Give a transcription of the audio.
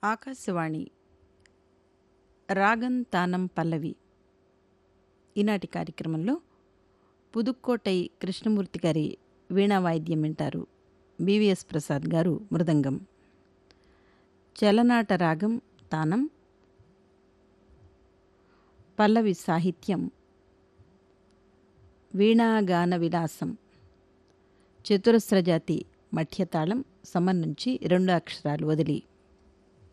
ఆకాశవాణి రాగం తానం పల్లవి ఈనాటి కార్యక్రమంలో పుదుక్కోటై కృష్ణమూర్తి గారి వీణా వాయిద్యం వింటారు. బివిఎస్ ప్రసాద్ గారు మృదంగం. చలనాట రాగం తానం, పల్లవి సాహిత్యం వీణాగాన విలాసం. చతురస్రజాతి మఠ్యతాళం సమం నుంచి 2 అక్షరాలు వదిలి.